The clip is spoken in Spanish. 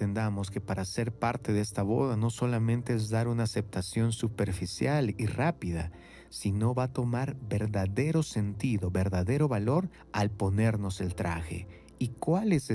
entendamos que para ser parte de esta boda no solamente es dar una aceptación superficial y rápida, sino va a tomar verdadero sentido, verdadero valor al ponernos el traje. ¿Y cuál es